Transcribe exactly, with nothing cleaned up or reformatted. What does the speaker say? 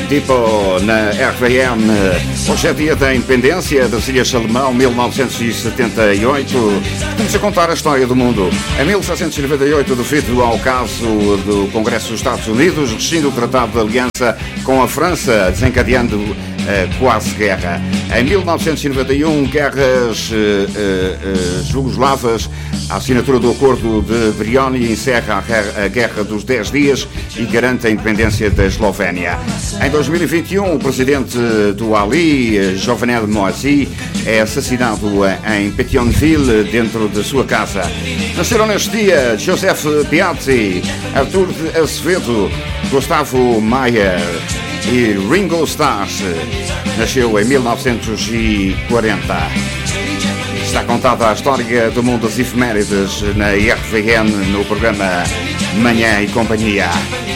Tipo na R V M. Hoje é dia da independência das Ilhas Salomão, mil novecentos e setenta e oito. Vamos a contar a história do mundo. Em mil setecentos e noventa e oito, devido ao caso do Congresso dos Estados Unidos, rescinde o Tratado de Aliança com a França, desencadeando uh, quase guerra. Em mil novecentos e noventa e um, guerras uh, uh, uh, jugoslavas. A assinatura do Acordo de Brioni encerra a Guerra dos Dez Dias e garante a independência da Eslovénia. Em dois mil e vinte e um, o presidente do Ali, Jovenel Moïse, é assassinado em Pétionville, dentro de sua casa. Nasceram neste dia Joseph Piazzi, Arthur de Azevedo, Gustavo Mayer e Ringo Starr. Nasceu em mil novecentos e quarenta. Está contada a história do mundo das efemérides na R V N, no programa Manhã e Companhia.